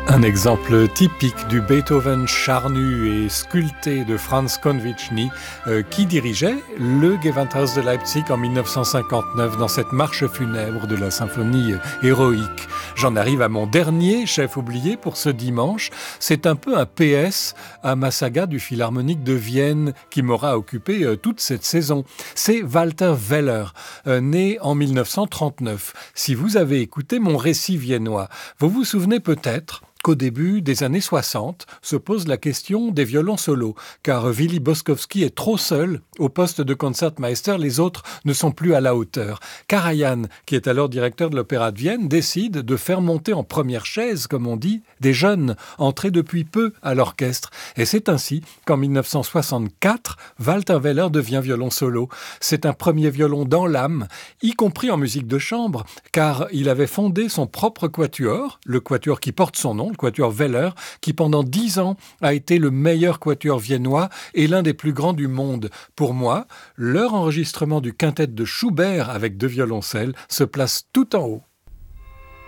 Un exemple typique du Beethoven charnu et sculpté de Franz Konvichny qui dirigeait le Gewandhaus de Leipzig en 1959 dans cette marche funèbre de la symphonie héroïque. J'en arrive à mon dernier chef oublié pour ce dimanche. C'est un peu un PS à ma saga du Philharmonique de Vienne qui m'aura occupé toute cette saison. C'est Walter Weller, né en 1939. Si vous avez écouté mon récit viennois, vous vous souvenez peut-être qu'au début des années 60 se pose la question des violons solos, car Willy Boskowski est trop seul au poste de Concertmeister, les autres ne sont plus à la hauteur. Karajan, qui est alors directeur de l'Opéra de Vienne, décide de faire monter en première chaise, comme on dit, des jeunes entrés depuis peu à l'orchestre. Et c'est ainsi qu'en 1964, Walter Weller devient violon solo. C'est un premier violon dans l'âme, y compris en musique de chambre, car il avait fondé son propre quatuor, le quatuor qui porte son nom, le quatuor Weller, qui pendant 10 ans a été le meilleur quatuor viennois et l'un des plus grands du monde. Pour moi, leur enregistrement du quintet de Schubert avec 2 violoncelles se place tout en haut.